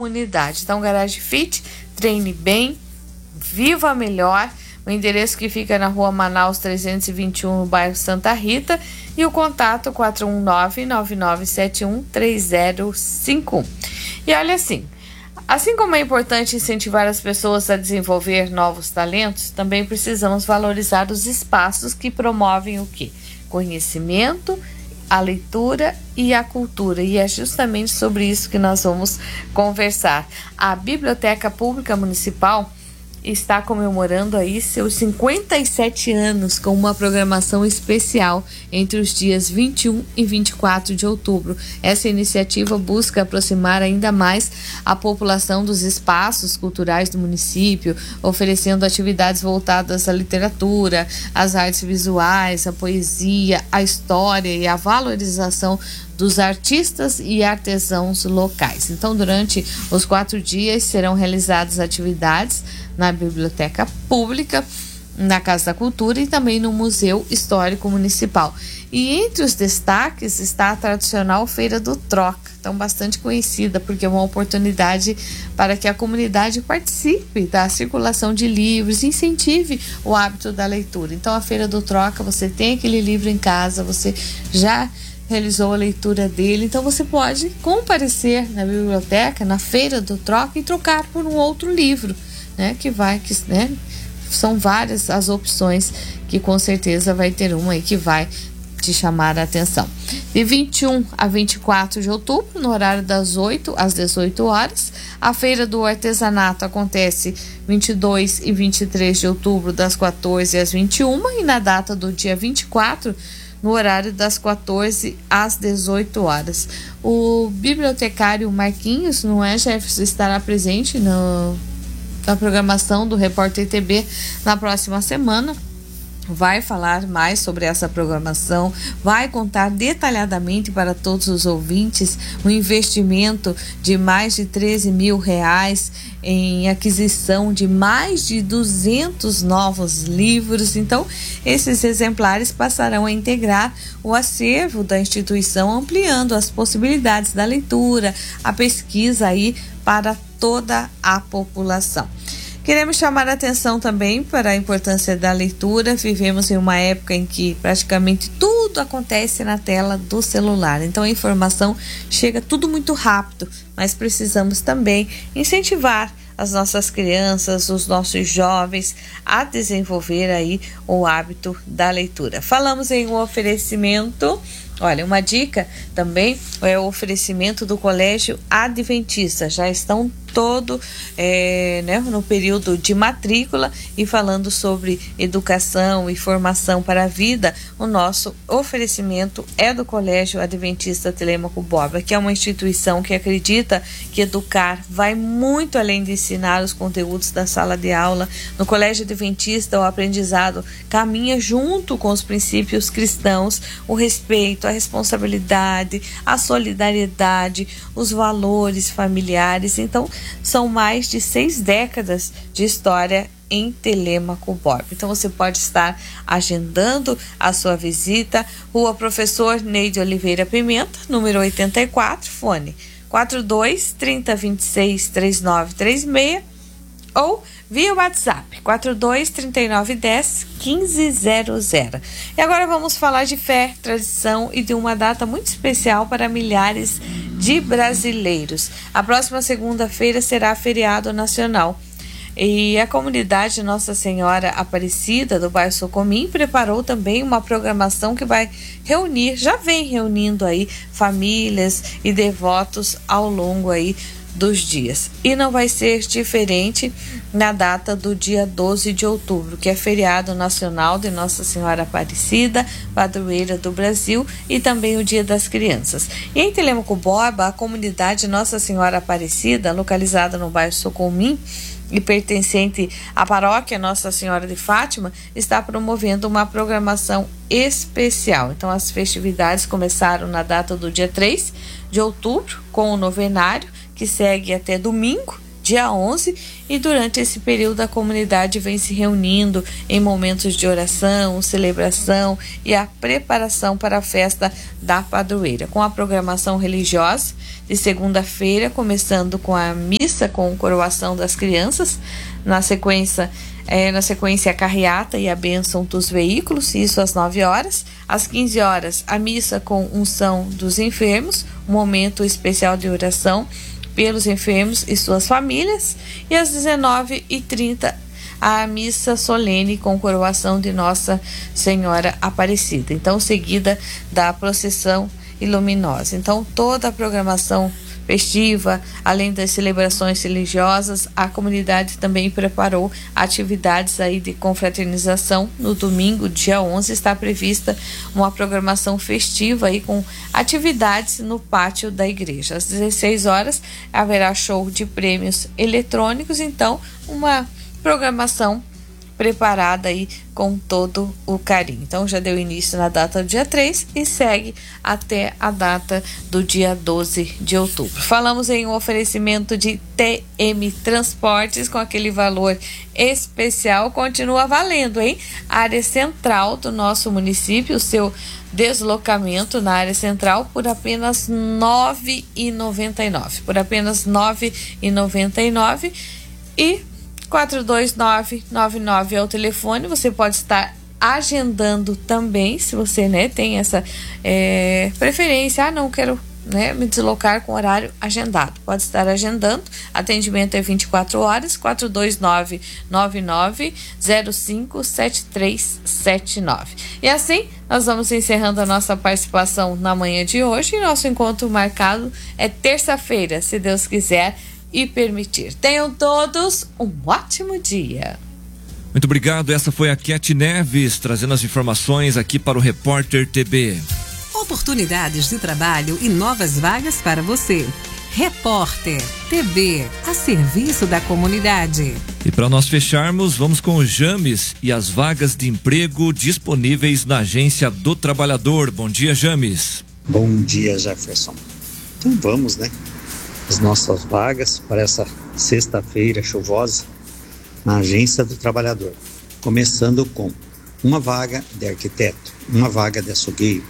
comunidade. Então, Garage Fit, treine bem, viva melhor. O endereço que fica na Rua Manaus 321, no bairro Santa Rita, e o contato 419-9971-3051. E olha assim como é importante incentivar as pessoas a desenvolver novos talentos, também precisamos valorizar os espaços que promovem o quê? Conhecimento, a leitura e a cultura, e é justamente sobre isso que nós vamos conversar. A Biblioteca Pública Municipal está comemorando aí seus 57 anos com uma programação especial entre os dias 21 e 24 de outubro. Essa iniciativa busca aproximar ainda mais a população dos espaços culturais do município, oferecendo atividades voltadas à literatura, às artes visuais, à poesia, à história e à valorização dos artistas e artesãos locais. Então, durante os 4 dias serão realizadas atividades na Biblioteca Pública, na Casa da Cultura e também no Museu Histórico Municipal. E entre os destaques está a tradicional Feira do Troca, tão bastante conhecida, porque é uma oportunidade para que a comunidade participe da circulação de livros, incentive o hábito da leitura. Então, a Feira do Troca, você tem aquele livro em casa, você já realizou a leitura dele, então você pode comparecer na biblioteca, na Feira do Troca, e trocar por um outro livro, né? São várias as opções, que com certeza vai ter uma aí que vai te chamar a atenção. De 21 a 24 de outubro, no horário das 8 às 18 horas, a Feira do Artesanato acontece 22 e 23 de outubro, das 14 às 21, e na data do dia 24, no horário das 14 às 18 horas. O bibliotecário Marquinhos, não é, Jefferson, estará presente na programação do Repórter TB na próxima semana. Vai falar mais sobre essa programação, vai contar detalhadamente para todos os ouvintes um investimento de mais de R$13 mil em aquisição de mais de 200 novos livros. Então, esses exemplares passarão a integrar o acervo da instituição, ampliando as possibilidades da leitura, a pesquisa aí para toda a população. Queremos chamar a atenção também para a importância da leitura. Vivemos em uma época em que praticamente tudo acontece na tela do celular. Então a informação chega tudo muito rápido, mas precisamos também incentivar as nossas crianças, os nossos jovens a desenvolver aí o hábito da leitura. Falamos em um oferecimento. Olha, uma dica também é o oferecimento do Colégio Adventista. Já estão no período de matrícula, e falando sobre educação e formação para a vida, o nosso oferecimento é do Colégio Adventista Telêmaco Borba, que é uma instituição que acredita que educar vai muito além de ensinar os conteúdos da sala de aula. No Colégio Adventista, o aprendizado caminha junto com os princípios cristãos, o respeito, a responsabilidade, a solidariedade, os valores familiares. Então, são mais de 6 décadas de história em Telêmaco Borba. Então você pode estar agendando a sua visita. Rua Professor Neide Oliveira Pimenta, número 84, fone 42 3026 3936, ou via WhatsApp 42 3910 1500. E agora vamos falar de fé, tradição e de uma data muito especial para milhares de brasileiros. A próxima segunda-feira será feriado nacional, e a comunidade Nossa Senhora Aparecida do bairro Socomim preparou também uma programação que vai reunir, já vem reunindo aí famílias e devotos ao longo aí dos dias. E não vai ser diferente na data do dia 12 de outubro, que é feriado nacional de Nossa Senhora Aparecida, padroeira do Brasil, e também o Dia das Crianças. E em Telêmaco Borba, a comunidade Nossa Senhora Aparecida, localizada no bairro Socomim e pertencente à paróquia Nossa Senhora de Fátima, está promovendo uma programação especial. Então, as festividades começaram na data do dia 3 de outubro, com o novenário, que segue até domingo, dia 11, e durante esse período a comunidade vem se reunindo em momentos de oração, celebração e a preparação para a festa da padroeira, com a programação religiosa de segunda-feira, começando com a missa com coroação das crianças, na sequência a carreata e a bênção dos veículos, isso às 9 horas. Às 15 horas, a missa com unção dos enfermos, um momento especial de oração pelos enfermos e suas famílias. E às 19h30, a missa solene com coroação de Nossa Senhora Aparecida. Então, seguida da procissão luminosa. Então, toda a programação festiva, além das celebrações religiosas, a comunidade também preparou atividades aí de confraternização. No domingo, dia 11, está prevista uma programação festiva aí com atividades no pátio da igreja. Às 16 horas haverá show de prêmios eletrônicos, então uma programação preparada aí com todo o carinho. Então já deu início na data do dia 3 e segue até a data do dia 12 de outubro. Falamos em um oferecimento de TM Transportes com aquele valor especial, continua valendo, hein? A área central do nosso município, o seu deslocamento na área central por apenas R$ 9,99. Por apenas R$ 9,99 e 42999 é o telefone. Você pode estar agendando também, se você tem essa preferência. Não quero me deslocar com horário agendado. Pode estar agendando. Atendimento é 24 horas, 42999057379. E assim, nós vamos encerrando a nossa participação na manhã de hoje. E nosso encontro marcado é terça-feira, se Deus quiser e permitir. Tenham todos um ótimo dia. Muito obrigado. Essa foi a Cat Neves trazendo as informações aqui para o Repórter TB. Oportunidades de trabalho e novas vagas para você. Repórter TB, a serviço da comunidade. E para nós fecharmos, vamos com o James e as vagas de emprego disponíveis na Agência do Trabalhador. Bom dia, James. Bom dia, Jefferson. Então vamos, as nossas vagas para essa sexta-feira chuvosa na Agência do Trabalhador. Começando com uma vaga de arquiteto, uma vaga de açougueiro,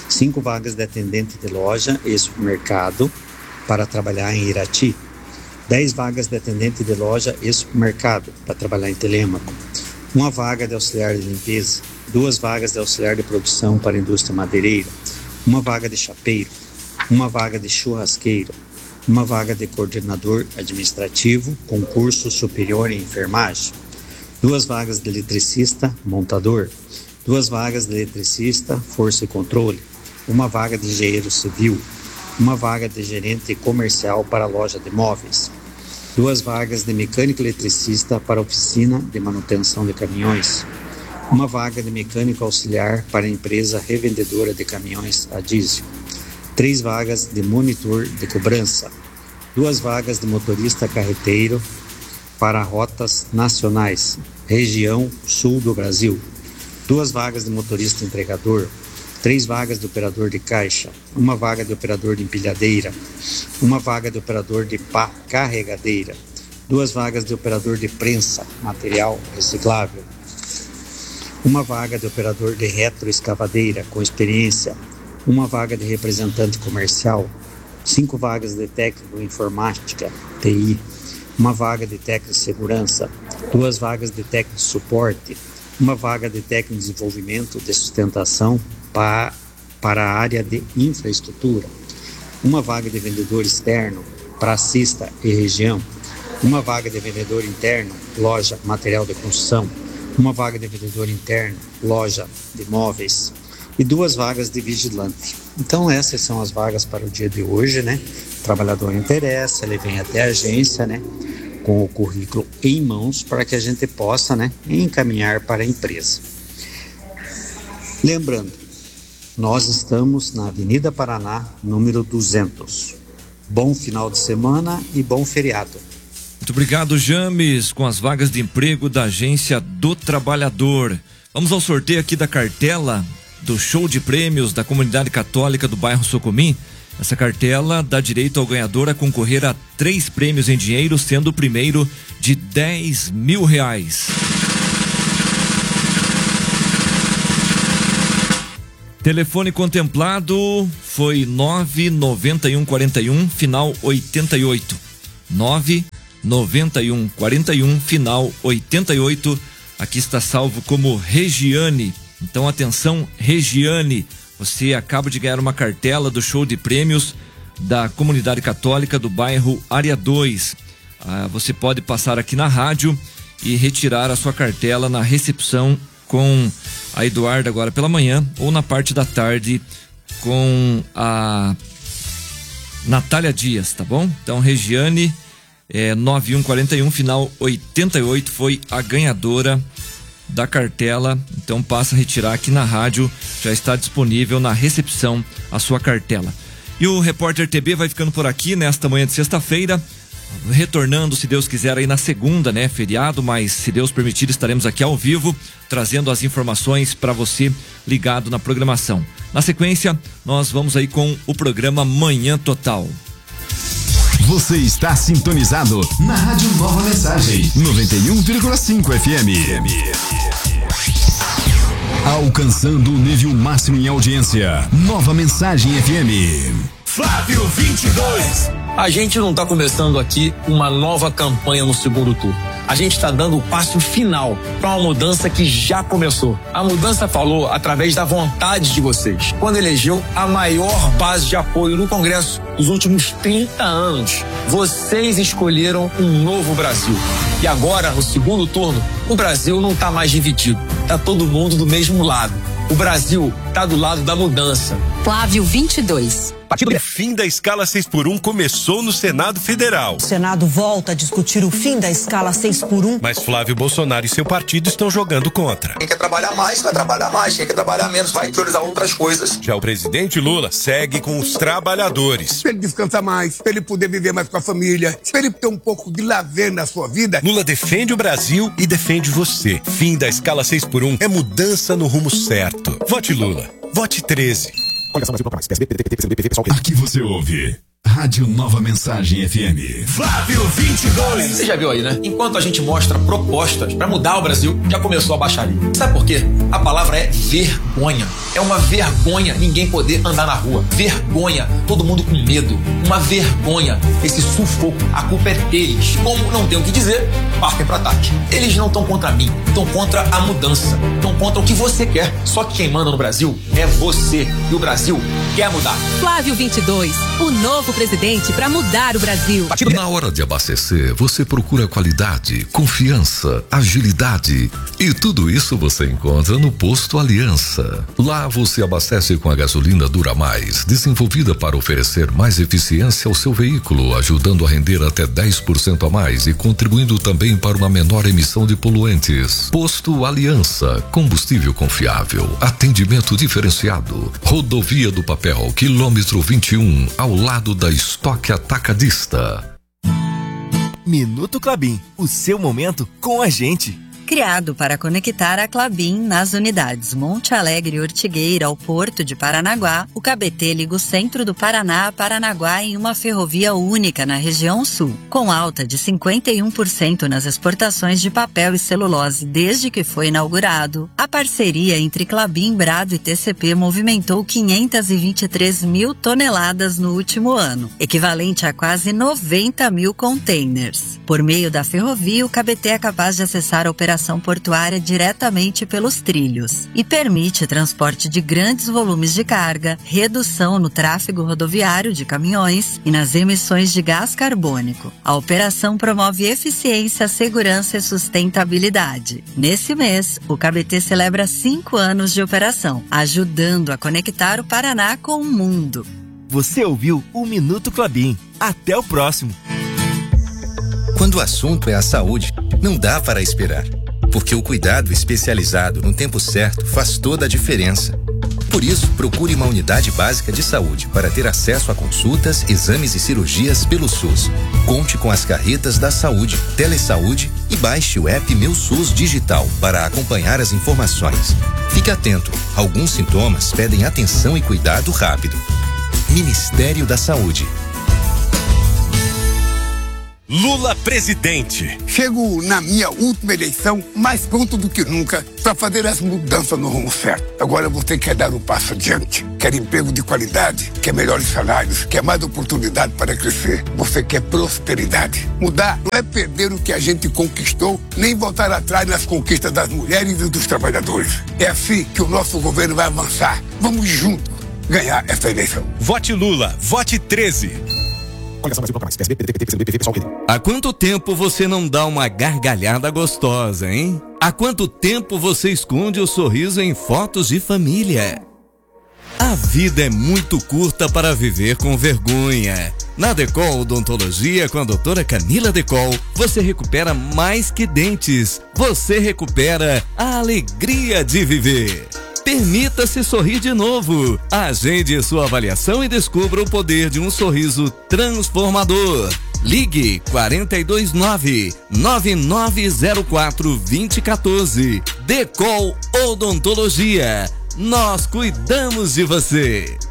5 vagas de atendente de loja e supermercado para trabalhar em Irati, 10 vagas de atendente de loja e supermercado para trabalhar em Telêmaco, uma vaga de auxiliar de limpeza, 2 vagas de auxiliar de produção para a indústria madeireira, uma vaga de chapeiro, uma vaga de churrasqueiro, uma vaga de coordenador administrativo, concurso superior em enfermagem, 2 vagas de eletricista, montador, 2 vagas de eletricista, força e controle, uma vaga de engenheiro civil, uma vaga de gerente comercial para loja de móveis, 2 vagas de mecânico eletricista para oficina de manutenção de caminhões, uma vaga de mecânico auxiliar para a empresa revendedora de caminhões a diesel, 3 vagas de monitor de cobrança, 2 vagas de motorista carreteiro para rotas nacionais, região sul do Brasil, 2 vagas de motorista entregador, 3 vagas de operador de caixa, uma vaga de operador de empilhadeira, uma vaga de operador de pá carregadeira, 2 vagas de operador de prensa, material reciclável, uma vaga de operador de retroescavadeira com experiência, uma vaga de representante comercial, 5 vagas de técnico informática, TI, uma vaga de técnico de segurança, 2 vagas de técnico de suporte, uma vaga de técnico de desenvolvimento de sustentação para a área de infraestrutura, uma vaga de vendedor externo, pracista e região, uma vaga de vendedor interno, loja, material de construção, uma vaga de vendedor interno, loja de móveis, e 2 vagas de vigilante. Então essas são as vagas para o dia de hoje, O trabalhador interessa, ele vem até a agência, com o currículo em mãos para que a gente possa, encaminhar para a empresa. Lembrando, nós estamos na Avenida Paraná, número 200. Bom final de semana e bom feriado. Muito obrigado, James, com as vagas de emprego da Agência do Trabalhador. Vamos ao sorteio aqui da cartela do show de prêmios da comunidade católica do bairro Socomim. Essa cartela dá direito ao ganhador a concorrer a 3 prêmios em dinheiro, sendo o primeiro de R$10 mil. Telefone contemplado foi 99141 final 88. 99141 final 88. Aqui está salvo como Regiane. Então atenção, Regiane, você acaba de ganhar uma cartela do show de prêmios da Comunidade Católica do bairro Área 2. Você pode passar aqui na rádio e retirar a sua cartela na recepção com a Eduarda agora pela manhã ou na parte da tarde com a Natália Dias, tá bom? Então Regiane 9141 final 88 foi a ganhadora da cartela. Então passa a retirar aqui na rádio, já está disponível na recepção a sua cartela. E o Repórter TB vai ficando por aqui nesta manhã de sexta-feira, retornando, se Deus quiser, aí na segunda, né? Feriado, mas se Deus permitir, estaremos aqui ao vivo, trazendo as informações para você ligado na programação. Na sequência, nós vamos aí com o programa Manhã Total. Você está sintonizado na Rádio Nova Mensagem, 91,5 FM. Alcançando o nível máximo em audiência. Nova Mensagem FM. Flávio 22. A gente não está começando aqui uma nova campanha no segundo turno. A gente está dando o passo final para uma mudança que já começou. A mudança falou através da vontade de vocês, quando elegeu a maior base de apoio no Congresso dos últimos 30 anos. Vocês escolheram um novo Brasil. E agora, no segundo turno, o Brasil não está mais dividido. Está todo mundo do mesmo lado. O Brasil está do lado da mudança. Flávio 22. O fim da escala 6x1 começou no Senado Federal. O Senado volta a discutir o fim da escala 6x1. Mas Flávio Bolsonaro e seu partido estão jogando contra. Quem quer trabalhar mais, vai trabalhar mais. Quem quer trabalhar menos, vai priorizar outras coisas. Já o presidente Lula segue com os trabalhadores. Pra ele descansar mais, pra ele poder viver mais com a família, pra ele ter um pouco de lazer na sua vida. Lula defende o Brasil e defende você. Fim da escala 6x1 é mudança no rumo certo. Vote Lula. Vote 13. Aqui você ouve Rádio Nova Mensagem FM. Flávio 22. Você já viu aí, né? Enquanto a gente mostra propostas para mudar o Brasil, já começou a baixaria. Sabe por quê? A palavra é vergonha. É uma vergonha ninguém poder andar na rua. Vergonha, todo mundo com medo. Uma vergonha, esse sufoco. A culpa é deles. Como não tem o que dizer, partem para ataque. Eles não estão contra mim, estão contra a mudança. Estão contra o que você quer. Só que quem manda no Brasil é você. E o Brasil quer mudar. Flávio 22, o novo presidente para mudar o Brasil. Na hora de abastecer, você procura qualidade, confiança, agilidade. E tudo isso você encontra no Posto Aliança. Lá você abastece com a gasolina Dura Mais, desenvolvida para oferecer mais eficiência ao seu veículo, ajudando a render até 10% a mais e contribuindo também para uma menor emissão de poluentes. Posto Aliança, combustível confiável, atendimento diferenciado. Rodovia do Papel, quilômetro 21, ao lado da Estoque Atacadista. Minuto Klabin, o seu momento com a gente. Criado para conectar a Klabin nas unidades Monte Alegre e Ortigueira ao Porto de Paranaguá, o KBT liga o centro do Paraná a Paranaguá em uma ferrovia única na região sul, com alta de 51% nas exportações de papel e celulose desde que foi inaugurado. A parceria entre Klabin, Brado e TCP movimentou 523 mil toneladas no último ano, equivalente a quase 90 mil containers. Por meio da ferrovia, o KBT é capaz de acessar a operação portuária diretamente pelos trilhos e permite transporte de grandes volumes de carga, redução no tráfego rodoviário de caminhões e nas emissões de gás carbônico. A operação promove eficiência, segurança e sustentabilidade. Nesse mês, o KBT celebra 5 anos de operação, ajudando a conectar o Paraná com o mundo. Você ouviu o Minuto Klabin. Até o próximo. Quando o assunto é a saúde, não dá para esperar. Porque o cuidado especializado no tempo certo faz toda a diferença. Por isso, procure uma unidade básica de saúde para ter acesso a consultas, exames e cirurgias pelo SUS. Conte com as carretas da saúde, Telesaúde e baixe o app Meu SUS Digital para acompanhar as informações. Fique atento, alguns sintomas pedem atenção e cuidado rápido. Ministério da Saúde. Lula presidente. Chego na minha última eleição mais pronto do que nunca para fazer as mudanças no rumo certo. Agora você quer dar um passo adiante, quer emprego de qualidade, quer melhores salários, quer mais oportunidade para crescer. Você quer prosperidade. Mudar não é perder o que a gente conquistou, nem voltar atrás nas conquistas das mulheres e dos trabalhadores. É assim que o nosso governo vai avançar. Vamos juntos ganhar essa eleição. Vote Lula, vote 13. Há quanto tempo você não dá uma gargalhada gostosa, hein? Há quanto tempo você esconde o sorriso em fotos de família? A vida é muito curta para viver com vergonha. Na Decol Odontologia, com a doutora Camila Decol, você recupera mais que dentes. Você recupera a alegria de viver. Permita-se sorrir de novo. Agende sua avaliação e descubra o poder de um sorriso transformador. Ligue 429-9904-2014. Decol Odontologia. Nós cuidamos de você.